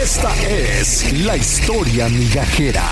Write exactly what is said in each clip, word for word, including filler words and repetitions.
Esta es la historia migajera.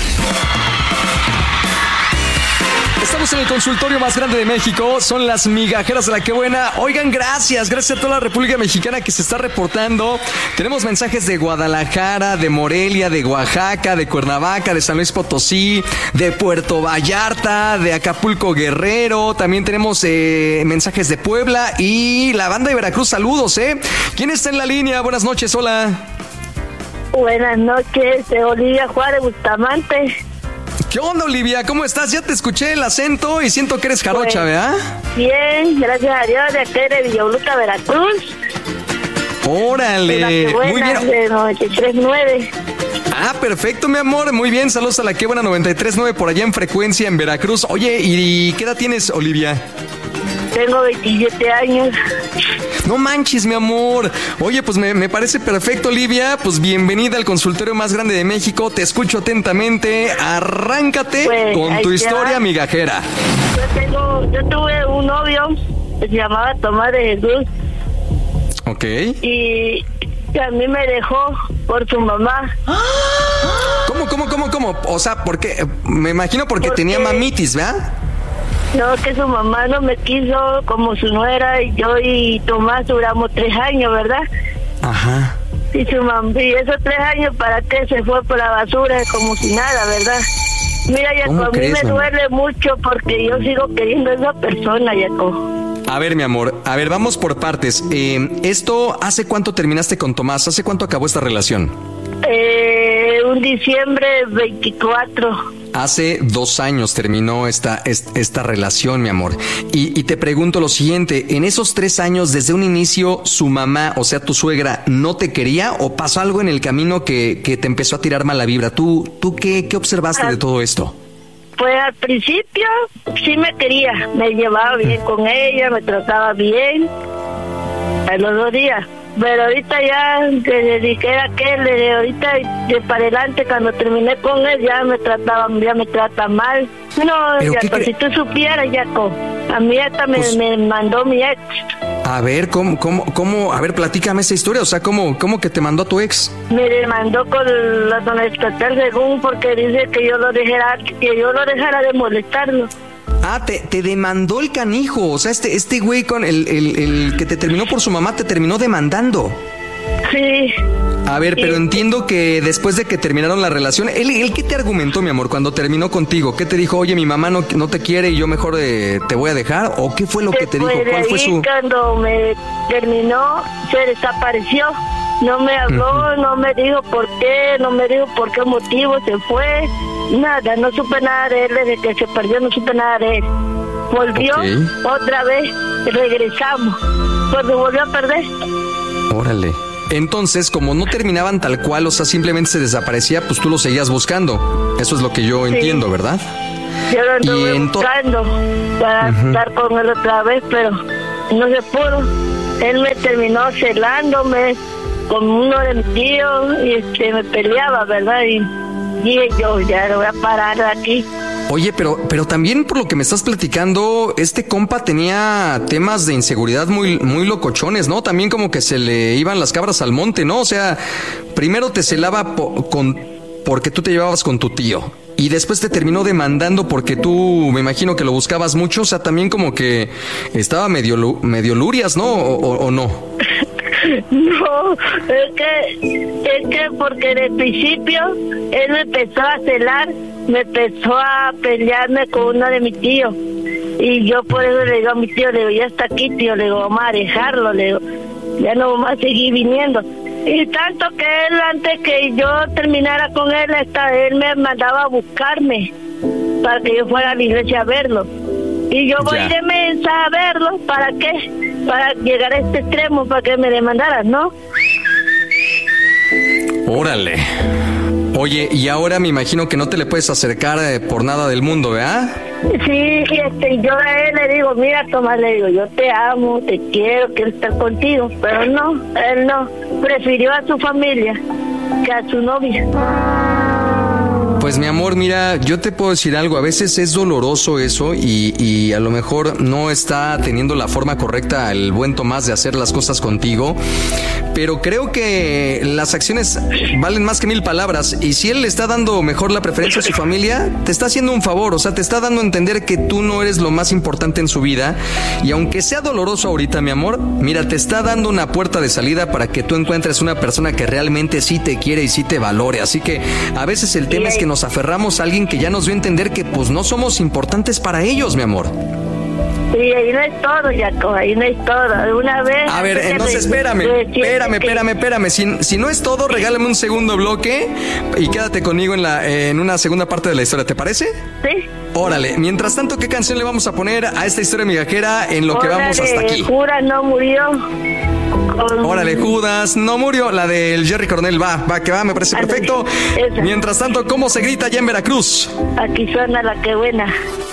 Estamos en el consultorio más grande de México, son las migajeras de la que buena. Oigan, gracias, gracias a toda la República Mexicana que se está reportando. Tenemos mensajes de Guadalajara, de Morelia, de Oaxaca, de Cuernavaca, de San Luis Potosí, de Puerto Vallarta, de Acapulco Guerrero. También tenemos eh, mensajes de Puebla y la banda de Veracruz. Saludos, ¿eh? ¿Quién está en la línea? Buenas noches, hola. Buenas noches, de Olivia Juárez Bustamante. ¿Qué onda, Olivia? ¿Cómo estás? Ya te escuché el acento y siento que eres jarocha, pues, ¿verdad? Bien, gracias a Dios, de aquí de Villauluca, Veracruz. Órale, buena, muy bien. De noventa y tres punto nueve. Ah, perfecto, mi amor, muy bien. Saludos a la que buena noventa y tres punto nueve por allá en frecuencia en Veracruz. Oye, ¿y qué edad tienes, Olivia? Tengo veintisiete años. No manches, mi amor. Oye, pues me, me parece perfecto, Olivia. Pues bienvenida al consultorio más grande de México. Te escucho atentamente. Arráncate pues, con tu historia va. migajera. Yo tengo, yo tuve un novio que se llamaba Tomás de Jesús. Ok. Y a mí me dejó por su mamá. ¿Cómo, cómo, cómo, cómo? O sea, porque me imagino porque, porque tenía mamitis, ¿verdad? No, que su mamá no me quiso como su nuera, y yo y Tomás duramos tres años, ¿verdad? Ajá. Y su mamá, y esos tres años, ¿para qué se fue por la basura como si nada, verdad? Mira, Jacob, a mí me duele mucho porque yo sigo queriendo a esa persona, Jacob. A ver, mi amor, a ver, vamos por partes. Eh, ¿Esto hace cuánto terminaste con Tomás? ¿Hace cuánto acabó esta relación? Eh, un diciembre veinticuatro. Hace dos años terminó esta, esta, esta relación, mi amor. Y, y te pregunto lo siguiente, ¿en esos tres años, desde un inicio, su mamá, o sea, tu suegra, no te quería o pasó algo en el camino que, que te empezó a tirar mala vibra? ¿Tú, tú qué, qué observaste ah, de todo esto? Pues al principio sí me quería, me llevaba bien con ella, me trataba bien a los dos días. Pero ahorita ya te dediqué a aquel, de ahorita de para adelante, cuando terminé con él, ya me trataba, ya me trata mal. No, Jacob, si tú supieras, Jacob, a mí hasta me, pues, me mandó mi ex. A ver, ¿cómo, cómo, cómo? A ver, platícame esa historia, o sea, ¿cómo, cómo que te mandó a tu ex? Me demandó con la zona estatal según, porque dice que yo lo dejara, que yo lo dejara de molestarlo. Ah, te, te demandó el canijo, o sea, este este güey con el, el, el que te terminó por su mamá te terminó demandando. Sí. A ver, pero sí. Entiendo que después de que terminaron la relación, ¿él, él qué te argumentó, mi amor, cuando terminó contigo? ¿Qué te dijo? Oye, mi mamá no, no te quiere y yo mejor eh, te voy a dejar, ¿o qué fue lo que te dijo? ¿Cuál fue su...? Cuando me terminó, se desapareció. No me habló, uh-huh. no me dijo por qué, no me dijo por qué motivo se fue. Nada, no supe nada de él, desde que se perdió no supe nada de él. Volvió okay. otra vez, regresamos, pues me volvió a perder. Órale. Entonces, como no terminaban tal cual, o sea, simplemente se desaparecía, pues tú lo seguías buscando. Eso es lo que yo sí. entiendo, ¿verdad? Yo lo anduve ento- buscando para uh-huh. estar con él otra vez, pero no se pudo. Él me terminó celándome con uno de mis tíos y este, me peleaba, ¿verdad? Y dije yo, ya lo voy a parar aquí. Oye, pero, pero también por lo que me estás platicando, este compa tenía temas de inseguridad muy, muy locochones, ¿no? También como que se le iban las cabras al monte, ¿no? O sea, primero te celaba po- con, porque tú te llevabas con tu tío. Y después te terminó demandando porque tú, me imagino que lo buscabas mucho. O sea, también como que estaba medio, medio lurias, ¿no? ¿O, o, o no? No, es que, es que porque de principio él me empezó a celar, me empezó a pelearme con uno de mis tíos. Y yo por eso le digo a mi tío, le digo, ya está aquí, tío, le digo, vamos a dejarlo, le digo, ya no vamos a seguir viniendo. Y tanto que él, antes que yo terminara con él, hasta él me mandaba a buscarme para que yo fuera a la iglesia a verlo. Y yo voy ya. de mensa a verlo, ¿para qué? Para llegar a este extremo, para que me demandaran, ¿no? Órale. Oye, y ahora me imagino que no te le puedes acercar eh, por nada del mundo, ¿verdad? Sí, este, yo a él le digo, mira, Tomás, le digo, yo te amo, te quiero, quiero estar contigo, pero no, él no, prefirió a su familia que a su novia. Pues mi amor, mira, yo te puedo decir algo, a veces es doloroso eso y, y a lo mejor no está teniendo la forma correcta el buen Tomás de hacer las cosas contigo, pero creo que las acciones valen más que mil palabras y si él le está dando mejor la preferencia a su familia, te está haciendo un favor, o sea, te está dando a entender que tú no eres lo más importante en su vida y aunque sea doloroso ahorita, mi amor, mira, te está dando una puerta de salida para que tú encuentres una persona que realmente sí te quiere y sí te valore, así que a veces el tema es que nos aferramos a alguien que ya nos dio a entender que pues no somos importantes para ellos, mi amor. Sí, ahí no es todo, Jacob, ahí no es todo. Una vez... A ver, entonces espérame, espérame, espérame, espérame. Si, si no es todo, regálame un segundo bloque y quédate conmigo en, la, en una segunda parte de la historia, ¿te parece? Sí. Órale, mientras tanto, ¿qué canción le vamos a poner a esta historia migajera en lo que Órale, vamos hasta aquí? Judas no murió. Con... Órale, Judas no murió, la del Jerry Coronel, va, va, que va, me parece perfecto. Esa. Mientras tanto, ¿cómo se grita allá en Veracruz? Aquí suena la que buena.